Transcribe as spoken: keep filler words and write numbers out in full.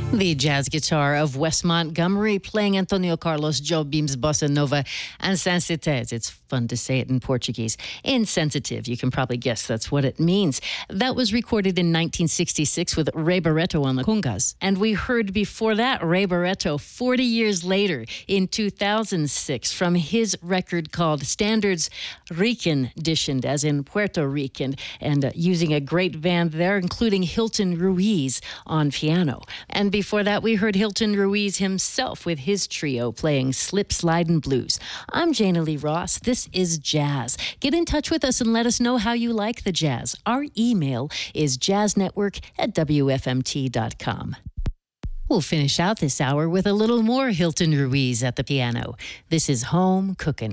The jazz guitar of Wes Montgomery playing Antonio Carlos Jobim's Bossa Nova and Sensites. It's fun to say it in Portuguese. Insensitive, you can probably guess that's what it means. That was recorded in nineteen sixty-six with Ray Barretto on the congas. And we heard before that Ray Barretto forty years later in two thousand six from his record called Standards Reconditioned, as in Puerto Rican, and uh, using a great band there, including Hilton Ruiz on piano. And before that, we heard Hilton Ruiz himself with his trio playing Slip, Slidin' Blues. I'm Jana Lee Ross. This is Jazz. Get in touch with us and let us know how you like the jazz. Our email is jazznetwork at w f m t dot com. We'll finish out this hour with a little more Hilton Ruiz at the piano. This is Home Cookin'.